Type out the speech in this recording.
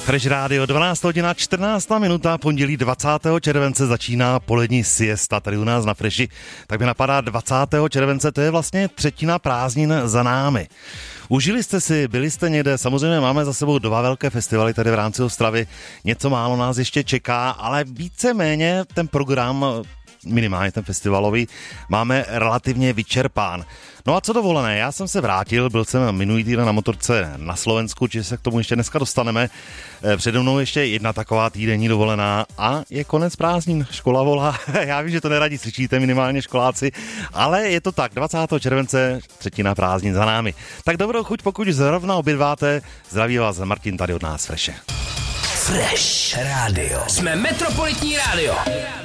Fresh Radio, 12 hodina 14 minuta, pondělí 20. července začíná polední siesta tady u nás na Freshi. Tak mi napadá 20. července, to je vlastně třetina prázdnin za námi. Užili jste si, byli jste někde, samozřejmě máme za sebou 2 velké festivaly tady v rámci Ostravy, něco málo nás ještě čeká, ale víceméně ten program, minimálně ten festivalový, máme relativně vyčerpán. No a co dovolené, já jsem se vrátil, byl jsem minulý týden na motorce na Slovensku, či se k tomu ještě dneska dostaneme. Přede mnou ještě jedna taková týdenní dovolená a je konec prázdnin, škola volá. Já vím, že to neradi slyšíte, minimálně školáci, ale je to tak, 20. července, třetina prázdnin za námi. Tak dobrou chuť, pokud zrovna obědváte, zdraví vás Martin tady od nás Freše. Fresh Radio. Jsme Metropolitní rádio.